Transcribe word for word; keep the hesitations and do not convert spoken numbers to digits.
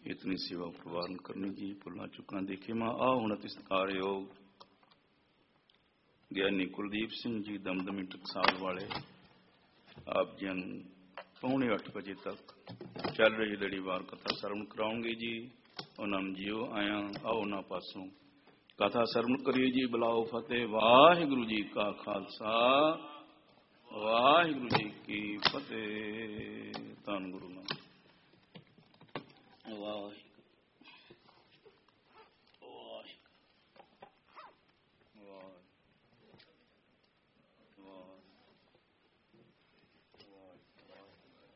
इतनी सेवा प्रवान करनी जी। भुलना चुकना देखे मां आ हुण अति सत्कारयोग ਗਿਆਨੀ ਕੁਲਦੀਪ ਸਿੰਘ जी दमदमी टकसाल वाले आप जी पौने अठ बजे तक चल रही लड़ीवार कथा सरवण कराओगे जी। उन्होंने जियो आया आओ उन्होंने पासों कथा सरवण करिए जी। बुलाओ फतेह। वाहिगुरु जी का खालसा वाहिगुरु जी की फतेह। धन गुरु नानक वाहिगुरु।